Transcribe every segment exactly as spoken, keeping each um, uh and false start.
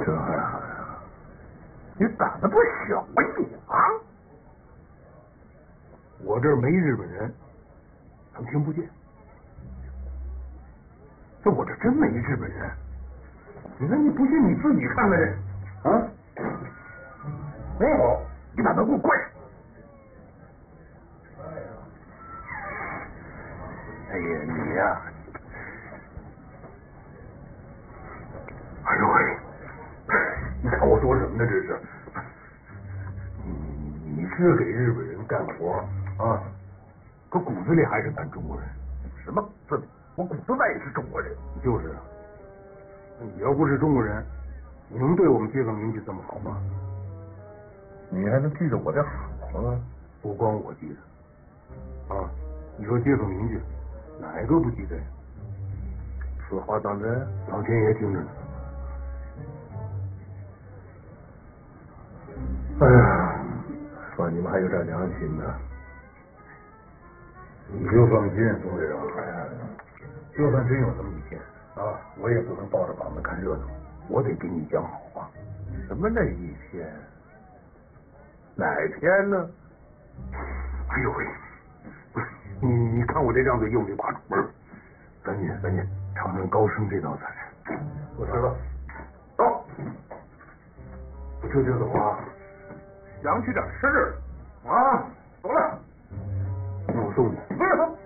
这还好呀，你胆子不小啊你啊！我这儿没日本人，他们听不见。这我这真没日本人。你说你不信你自己看看去啊！没有，你把他给我关上！哎呀，你呀！哎呦喂！你看我说什么呢？这是，你你是给日本人干活啊，可骨子里还是咱中国人。什么字？我骨子外也是中国人。就是，你要不是中国人，你能对我们街坊邻居这么好吗？你还能记得我的好吗？不光我记得，啊，你说街坊邻居哪个不记得呀？此话当真？老天爷听着呢。哎呀，算你们还有点良心呢。你就放心，宋队长。哎呀，就算真有这么一天啊，我也不能抱着膀子看热闹，我得给你讲好话。什么那一天？哪天呢？哎呦喂！不是你，你看我这张嘴用力把主儿，赶紧赶紧尝尝高升这道菜。我吃了，走，不吃就走啊！想起点吃的啊！走了，那我送你。不是走。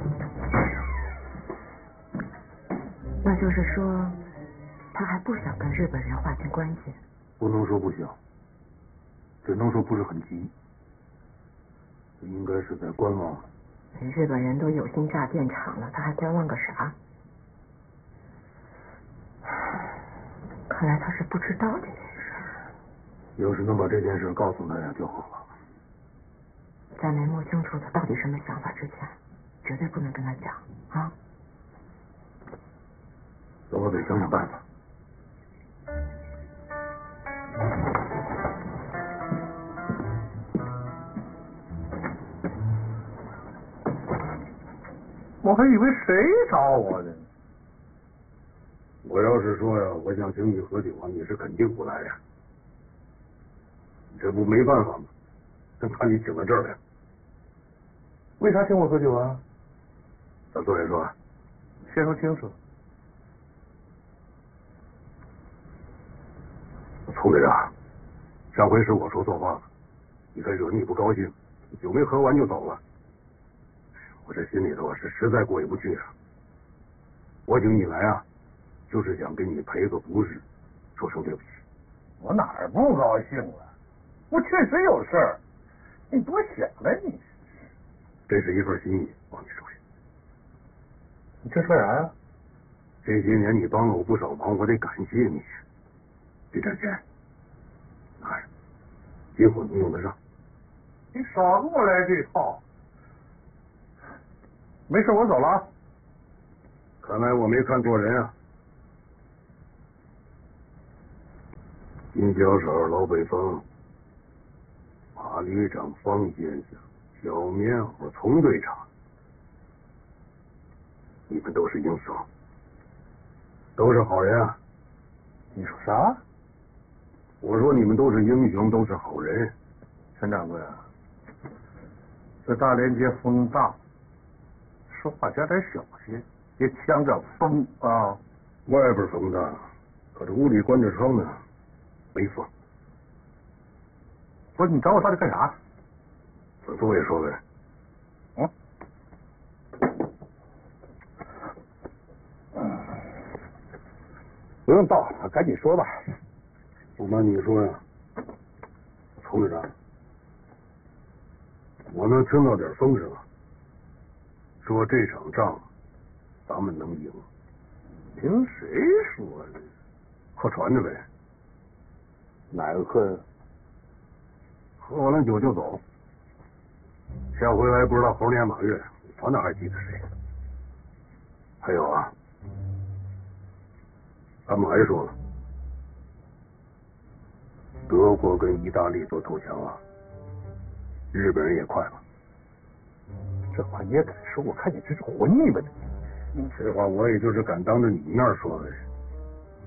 那就是说，他还不想跟日本人划清关系。 不能说不想，只能说不是很急，应该是在观望。 日本人都有心炸电厂了，他还观望个啥？看来他是不知道这件事。 要是能把这件事告诉他呀就好了。 在没摸清楚他到底什么想法之前，绝对不能跟他讲啊！ 那我得想想办法。我还以为谁找我呢？我要是说呀，我想请你喝酒啊，你是肯定不来呀。这不没办法吗？真把你请到这儿来。为啥请我喝酒啊？大座爷说，先说清楚。宋队长，上回是我说错话了，你看惹你不高兴，酒没喝完就走了。我这心里头是实在过意不去啊！我请你来啊，就是想给你赔个不是，说声对不起。我哪儿不高兴了？我确实有事儿，你多想了你。这是一份心意，往你手里。你这说啥呀？这些年你帮了我不少忙，我得感谢你。这点钱，拿着，今后能用得上。你少给我来这套。没事，我走了啊。看来我没看错人啊。金小手老北风，马旅长方先生，小棉袄丛队长，你们都是英雄，都是好人啊。你说啥？我说你们都是英雄，都是好人。陈掌柜啊，这大连街风大。说话加点小心，别呛着风啊！外边风大，可是屋里关着窗呢，没风。不是你找我到底干啥？本座也说呗。嗯，不用道，赶紧说吧。不瞒你说呀，丛队长，我能听到点风声啊。说这场仗咱们能赢，听谁说的？喝船的呗。哪个喝呀？喝完了酒就走，下回来不知道猴年马月，我哪还记得谁？还有啊，他们还说了，德国跟意大利都投降了，日本人也快了。这话你也敢说？我看你这是混你们的。这话我也就是敢当着你面说的。